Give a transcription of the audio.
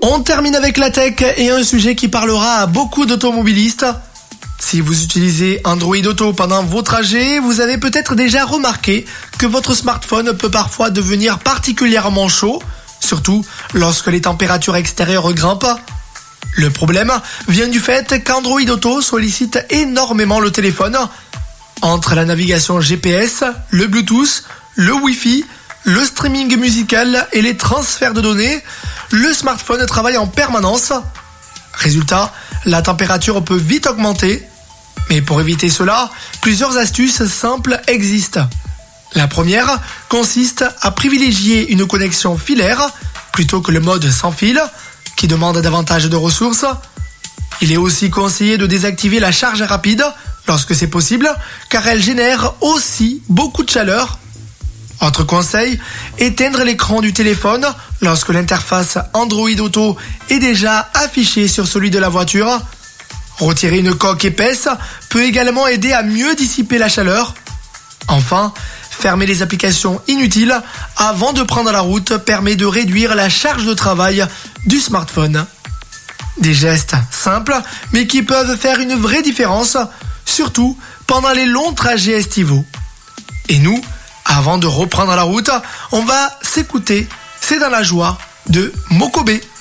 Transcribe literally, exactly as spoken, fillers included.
On termine avec la tech et un sujet qui parlera à beaucoup d'automobilistes. Si vous utilisez Android Auto pendant vos trajets, vous avez peut-être déjà remarqué que votre smartphone peut parfois devenir particulièrement chaud, surtout lorsque les températures extérieures grimpent. Le problème vient du fait qu'Android Auto sollicite énormément le téléphone. Entre la navigation G P S, le Bluetooth, le Wi-Fi, le streaming musical et les transferts de données, le smartphone travaille en permanence. Résultat, la température peut vite augmenter. Mais pour éviter cela, plusieurs astuces simples existent. La première consiste à privilégier une connexion filaire plutôt que le mode sans fil, qui demande davantage de ressources. Il est aussi conseillé de désactiver la charge rapide lorsque c'est possible, car elle génère aussi beaucoup de chaleur. Autre conseil, éteindre l'écran du téléphone lorsque l'interface Android Auto est déjà affichée sur celui de la voiture. Retirer une coque épaisse peut également aider à mieux dissiper la chaleur. Enfin, fermer les applications inutiles avant de prendre la route permet de réduire la charge de travail du smartphone. Des gestes simples, mais qui peuvent faire une vraie différence, surtout pendant les longs trajets estivaux. Et nous, avant de reprendre la route, on va s'écouter C'est dans la joie de Mokobé.